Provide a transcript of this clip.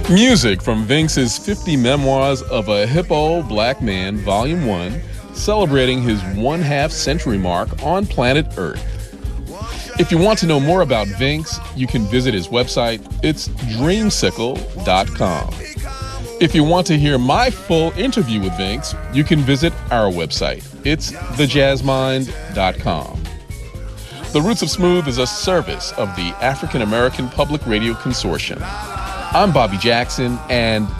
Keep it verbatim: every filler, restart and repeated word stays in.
Music from Vinx's fifty Memoirs of a Hippo Black Man, Volume one, celebrating his one-half century mark on planet Earth. If you want to know more about Vinx, you can visit his website. It's dreamsicle dot com. If you want to hear my full interview with Vinx, you can visit our website. It's the jazz mind dot com. The Roots of Smooth is a service of the African American Public Radio Consortium. I'm Bobby Jackson, and